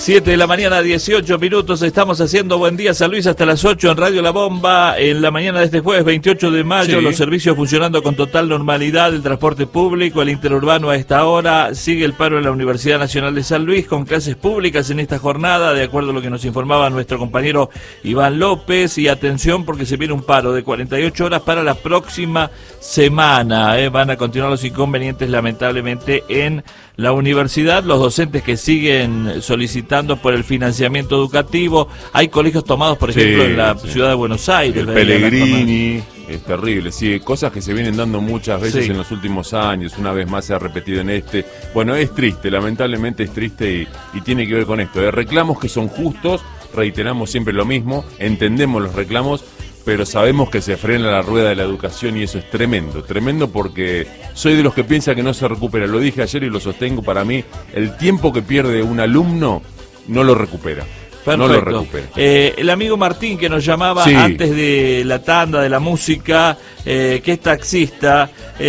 7 de la mañana, 18 minutos, estamos haciendo Buen Día San Luis hasta las 8 en Radio La Bomba. En la mañana de este jueves 28 de mayo, sí. Los servicios funcionando con total normalidad, el transporte público, el interurbano a esta hora, sigue el paro en la Universidad Nacional de San Luis con clases públicas en esta jornada, de acuerdo a lo que nos informaba nuestro compañero Iván López, y atención porque se viene un paro de 48 horas para la próxima semana, van a continuar los inconvenientes lamentablemente en la universidad, los docentes que siguen solicitando por el financiamiento educativo, hay colegios tomados, por ejemplo, en la ciudad de Buenos Aires. El Pellegrini, es terrible, sí, cosas que se vienen dando muchas veces en los últimos años, una vez más se ha repetido en este. Bueno, es triste, lamentablemente es triste y tiene que ver con esto, reclamos que son justos, reiteramos siempre lo mismo, entendemos los reclamos, pero sabemos que se frena la rueda de la educación y eso es tremendo, tremendo porque soy de los que piensa que no se recupera, lo dije ayer y lo sostengo, para mí el tiempo que pierde un alumno no lo recupera. Perfecto. No lo recupera. El amigo Martín que nos llamaba antes de la tanda de la música, que es taxista,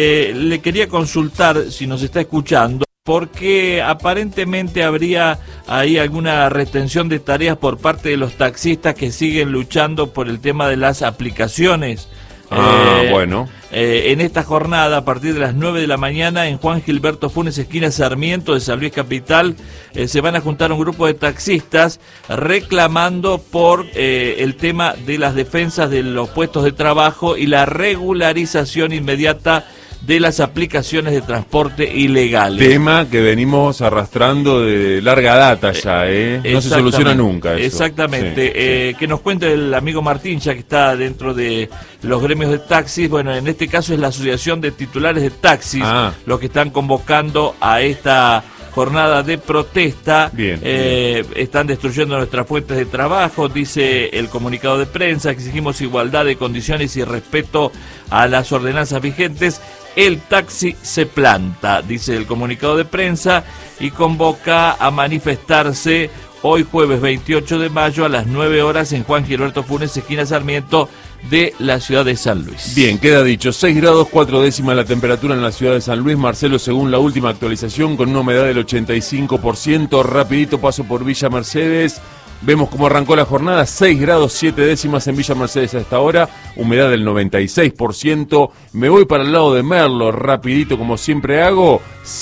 le quería consultar si nos está escuchando, porque aparentemente habría ahí alguna retención de tareas por parte de los taxistas que siguen luchando por el tema de las aplicaciones. Bueno. En esta jornada, a partir de las 9 de la mañana, en Juan Gilberto Funes, esquina Sarmiento de San Luis Capital, se van a juntar un grupo de taxistas reclamando por el tema de las defensas de los puestos de trabajo y la regularización inmediata de las aplicaciones de transporte ilegales. Tema que venimos arrastrando de larga data ya, no se soluciona nunca eso. Exactamente, sí. Que nos cuente el amigo Martín, ya que está dentro de los gremios de taxis. Bueno, en este caso es la Asociación de Titulares de Taxis los que están convocando a esta jornada de protesta. Bien. Están destruyendo nuestras fuentes de trabajo, dice el comunicado de prensa, exigimos igualdad de condiciones y respeto a las ordenanzas vigentes. El taxi se planta, dice el comunicado de prensa, y convoca a manifestarse hoy jueves 28 de mayo a las 9 horas en Juan Gilberto Funes, esquina Sarmiento de la ciudad de San Luis. Bien, queda dicho, 6 grados 4 décimas la temperatura en la ciudad de San Luis, Marcelo, según la última actualización, con una humedad del 85%, rapidito paso por Villa Mercedes. Vemos cómo arrancó la jornada, 6 grados 7 décimas en Villa Mercedes a esta hora, humedad del 96%. Me voy para el lado de Merlo, rapidito como siempre hago,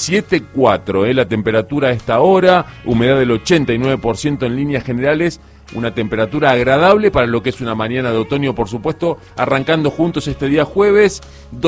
7,4 la temperatura a esta hora, humedad del 89% en líneas generales. Una temperatura agradable para lo que es una mañana de otoño, por supuesto, arrancando juntos este día jueves,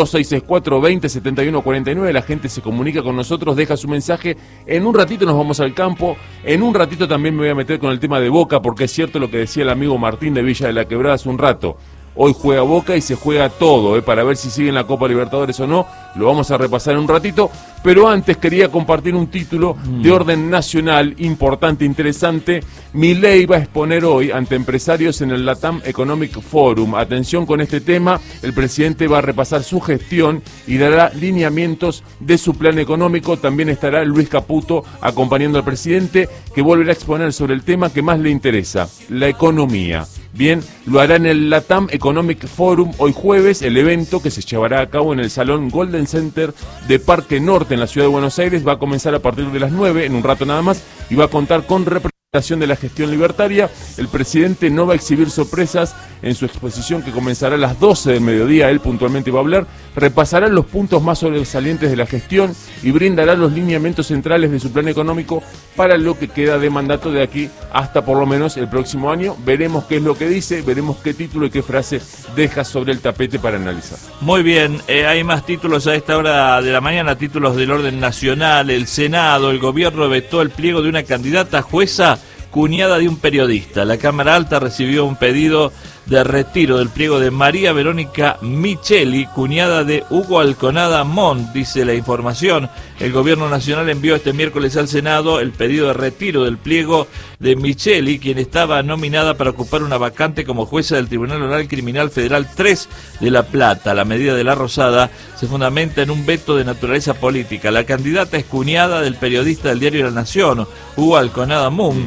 2664-207149, la gente se comunica con nosotros, deja su mensaje, en un ratito nos vamos al campo, en un ratito también me voy a meter con el tema de Boca, porque es cierto lo que decía el amigo Martín de Villa de la Quebrada hace un rato. Hoy juega Boca y se juega todo, para ver si sigue en la Copa Libertadores o no, lo vamos a repasar en un ratito, pero antes quería compartir un título de orden nacional importante, interesante. Milei va a exponer hoy ante empresarios en el LATAM Economic Forum. Atención con este tema, el presidente va a repasar su gestión y dará lineamientos de su plan económico. También estará Luis Caputo acompañando al presidente, que volverá a exponer sobre el tema que más le interesa, la economía. Bien, lo hará en el LATAM Economic Forum hoy jueves, el evento que se llevará a cabo en el Salón Golden Center de Parque Norte en la ciudad de Buenos Aires, va a comenzar a partir de las 9, en un rato nada más, y va a contar con representación de la gestión libertaria. El presidente no va a exhibir sorpresas en su exposición que comenzará a las 12 del mediodía, él puntualmente va a hablar, repasará los puntos más sobresalientes de la gestión y brindará los lineamientos centrales de su plan económico para lo que queda de mandato de aquí hasta por lo menos el próximo año. Veremos qué es lo que dice, veremos qué título y qué frase deja sobre el tapete para analizar. Muy bien, hay más títulos a esta hora de la mañana, títulos del orden nacional. El Senado, el gobierno vetó el pliego de una candidata jueza cuñada de un periodista. La Cámara Alta recibió un pedido de retiro del pliego de María Verónica Micheli, cuñada de Hugo Alconada Montt, dice la información. El gobierno nacional envió este miércoles al Senado el pedido de retiro del pliego de Micheli, quien estaba nominada para ocupar una vacante como jueza del Tribunal Oral Criminal Federal 3 de La Plata. La medida de la Rosada se fundamenta en un veto de naturaleza política. La candidata es cuñada del periodista del diario La Nación, Hugo Alconada Montt,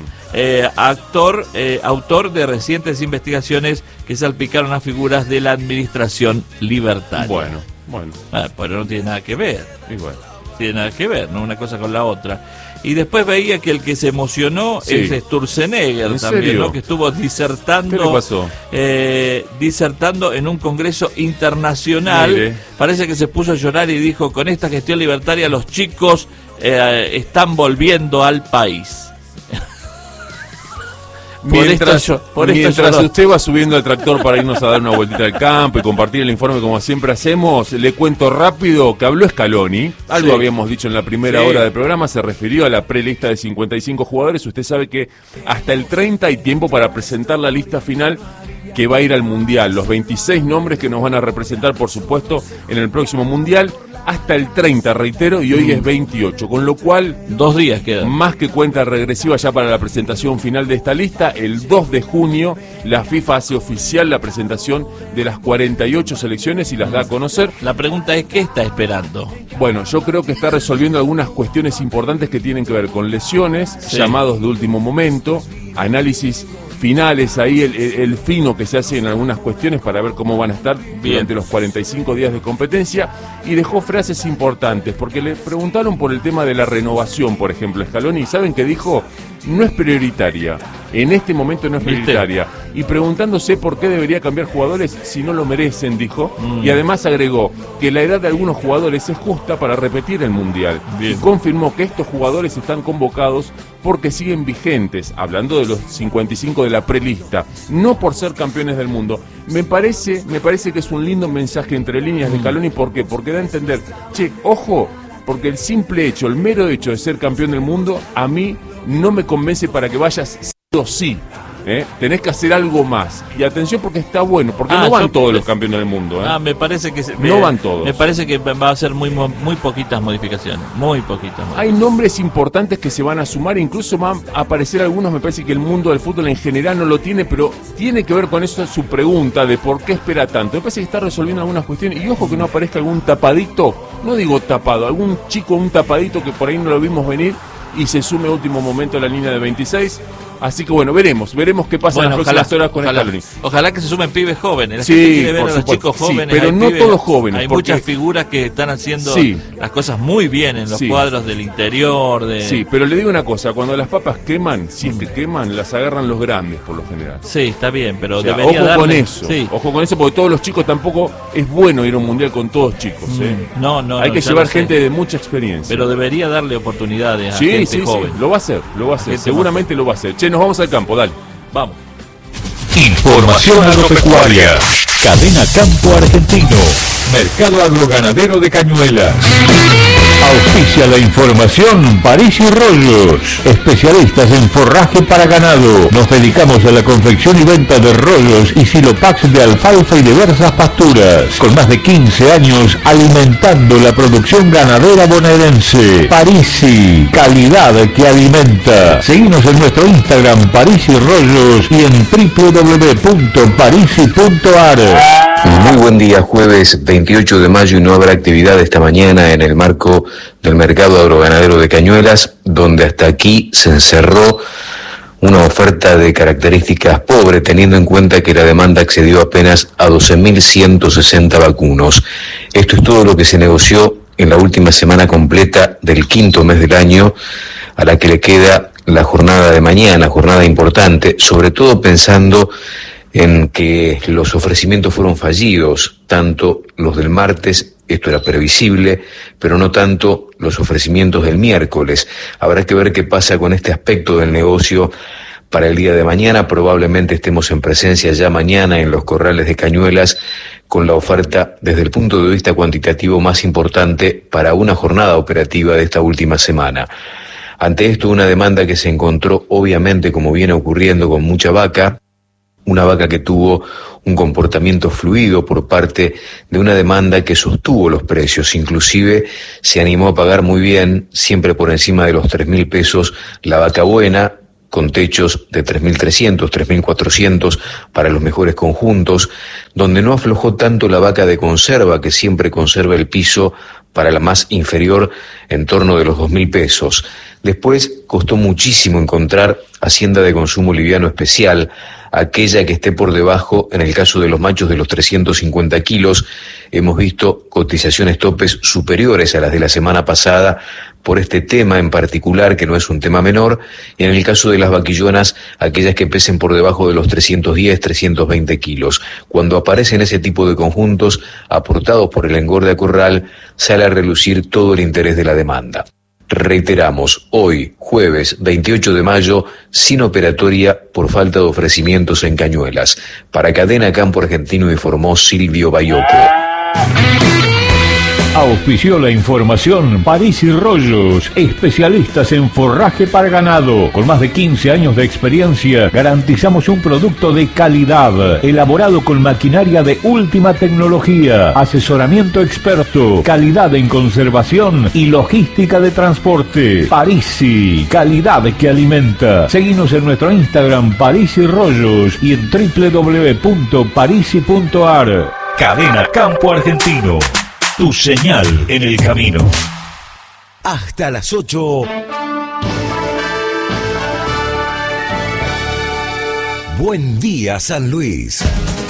autor de recientes investigaciones que salpicaron a figuras de la administración libertaria. Bueno. Pero no tiene nada que ver. Y bueno. Tiene nada que ver, ¿no? Una cosa con la otra. Y después veía que el que se emocionó Sí. es Sturzenegger ¿En también, serio? ¿no? Que estuvo disertando. ¿Qué le pasó? Disertando en un congreso internacional. Mire. Parece que se puso a llorar y dijo: con esta gestión libertaria los chicos están volviendo al país. Mientras lloró. usted va subiendo al tractor para irnos a dar una vueltita al campo y compartir el informe como siempre hacemos, le cuento rápido que habló Scaloni. Algo Sí. habíamos dicho en la primera Sí. hora del programa, se refirió a la prelista de 55 jugadores. Usted sabe que hasta el 30 hay tiempo para presentar la lista final que va a ir al Mundial. Los 26 nombres que nos van a representar, por supuesto, en el próximo Mundial. Hasta el 30, reitero, y hoy es 28. Con lo cual, 2 días quedan. más que cuenta regresiva ya para la presentación final de esta lista. El 2 de junio la FIFA hace oficial la presentación de las 48 selecciones y las da a conocer. La pregunta es: ¿qué está esperando? Bueno, yo creo que está resolviendo algunas cuestiones importantes que tienen que ver con lesiones, Sí. llamados de último momento, análisis finales ahí, el fino que se hace en algunas cuestiones para ver cómo van a estar durante los 45 días de competencia, y dejó frases importantes, porque le preguntaron por el tema de la renovación, por ejemplo, Scaloni, y ¿saben qué dijo? No es prioritaria, en este momento no es ¿Viste? prioritaria, y preguntándose por qué debería cambiar jugadores si no lo merecen, dijo, y además agregó que la edad de algunos jugadores es justa para repetir el Mundial, Bien. y confirmó que estos jugadores están convocados porque siguen vigentes, hablando de los 55 de la prelista, no por ser campeones del mundo. Me parece que es un lindo mensaje entre líneas de Scaloni. ¿Por qué? Porque da a entender, che, ojo, porque el simple hecho, el mero hecho de ser campeón del mundo, a mí no me convence para que vayas sí o sí. Tenés que hacer algo más. Y atención, porque está bueno, porque no van todos los campeones del mundo. Me parece que no van todos. Me parece que va a ser muy poquitas modificaciones, muy poquitas. Hay nombres importantes que se van a sumar, incluso van a aparecer algunos. Me parece que el mundo del fútbol en general no lo tiene, pero tiene que ver con eso su pregunta de por qué espera tanto. Me parece que está resolviendo algunas cuestiones, y ojo que no aparezca algún tapadito, no digo tapado, algún chico, un tapadito que por ahí no lo vimos venir y se sume a último momento a la línea de 26. Así que bueno, veremos qué pasa en las próximas horas con Scaloni. Ojalá que se sumen pibes jóvenes. La Sí, gente quiere ver por a los supuesto. chicos jóvenes. Sí, pero hay no pibes, todos jóvenes, hay porque- muchas figuras que están haciendo Sí. las cosas muy bien en los Sí. cuadros del interior. Sí, pero le digo una cosa, cuando las papas queman, si es que queman, las agarran los grandes por lo general. Sí, está bien, pero O sea, debería ojo darle... con eso, Sí. ojo con eso, porque todos los chicos tampoco es bueno ir a un mundial con todos chicos. No, Hay que ya llevar lo sé. gente de mucha experiencia. Pero debería darle oportunidades a sí, gente sí, joven. sí, lo va a hacer, Gente seguramente lo va a hacer. Che, nos vamos al campo, dale. Vamos. Información agropecuaria. Cadena Campo Argentino. Mercado Agroganadero de Cañuelas. Auspicia la información París y Rollos. Especialistas en forraje para ganado. Nos dedicamos a la confección y venta de rollos y silopax de alfalfa y diversas pasturas. Con más de 15 años alimentando la producción ganadera bonaerense. Parisi, calidad que alimenta. Seguimos en nuestro Instagram París y Rollos y en www.parisi.ar. Muy buen día, jueves 28 de mayo, y no habrá actividad esta mañana en el marco del mercado agroganadero de Cañuelas, donde hasta aquí se encerró una oferta de características pobre, teniendo en cuenta que la demanda accedió apenas a 12.160 vacunos. Esto es todo lo que se negoció en la última semana completa del quinto mes del año, a la que le queda la jornada de mañana, jornada importante, sobre todo pensando en que los ofrecimientos fueron fallidos, tanto los del martes, esto era previsible, pero no tanto los ofrecimientos del miércoles. Habrá que ver qué pasa con este aspecto del negocio para el día de mañana. Probablemente estemos en presencia ya mañana en los corrales de Cañuelas con la oferta desde el punto de vista cuantitativo más importante para una jornada operativa de esta última semana. Ante esto, una demanda que se encontró, obviamente, como viene ocurriendo, con mucha vaca, una vaca que tuvo un comportamiento fluido por parte de una demanda que sostuvo los precios, inclusive se animó a pagar muy bien, siempre por encima de los 3.000 pesos, la vaca buena, con techos de 3.300, 3.400 para los mejores conjuntos, donde no aflojó tanto la vaca de conserva, que siempre conserva el piso para la más inferior en torno de los 2.000 pesos. Después costó muchísimo encontrar hacienda de consumo liviano especial, aquella que esté por debajo, en el caso de los machos, de los 350 kilos, hemos visto cotizaciones topes superiores a las de la semana pasada por este tema en particular, que no es un tema menor, y en el caso de las vaquillonas, aquellas que pesen por debajo de los 310, 320 kilos. Cuando aparecen ese tipo de conjuntos aportados por el engorde a corral, sale a relucir todo el interés de la demanda. Reiteramos, hoy, jueves 28 de mayo, sin operatoria por falta de ofrecimientos en Cañuelas. Para Cadena Campo Argentino informó Silvio Bayoco. Auspició la información París y Rollos, especialistas en forraje para ganado. Con más de 15 años de experiencia, garantizamos un producto de calidad, elaborado con maquinaria de última tecnología, asesoramiento experto, calidad en conservación y logística de transporte. Parisi, calidad que alimenta. Seguinos en nuestro Instagram París y Rollos y en www.parisi.ar. Cadena Campo Argentino. Tu señal en el camino. Hasta las 8. Buen día, San Luis.